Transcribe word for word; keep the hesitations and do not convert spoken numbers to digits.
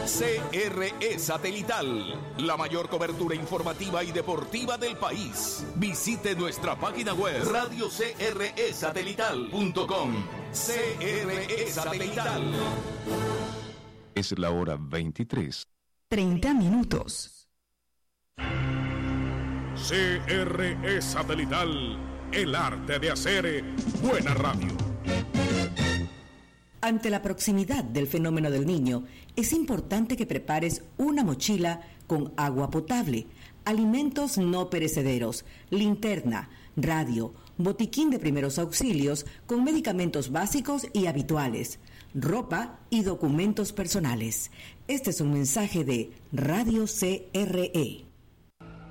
C R E Satelital, la mayor cobertura informativa y deportiva del país. Visite nuestra página web radio c r e satelital punto com. C R E Satelital. Es la hora veintitrés. treinta minutos. C R E Satelital, el arte de hacer buena radio. Ante la proximidad del fenómeno del Niño, es importante que prepares una mochila con agua potable, alimentos no perecederos, linterna, radio, botiquín de primeros auxilios con medicamentos básicos y habituales, ropa y documentos personales. Este es un mensaje de Radio C R E.